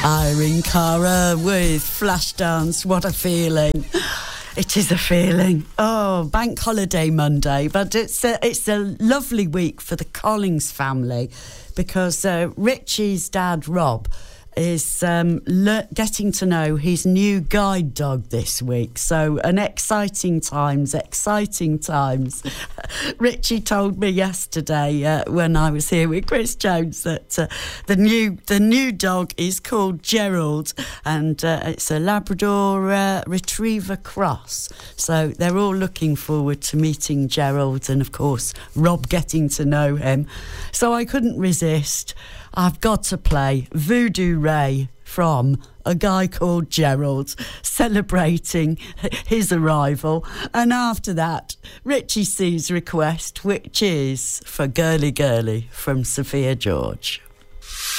Irene Cara with Flashdance. What a feeling. It is a feeling. Oh, bank holiday Monday, but it's a lovely week for the Collins family because Richie's dad, Rob, is getting to know his new guide dog this week. So exciting times. Richie told me yesterday when I was here with Chris Jones that the new dog is called Gerald, and it's a Labrador Retriever cross. So they're all looking forward to meeting Gerald and, of course, Rob getting to know him. So I couldn't resist. I've got to play Voodoo Ray from A Guy Called Gerald, celebrating his arrival. And after that, Richie C's request, which is for Girly Girly from Sophia George.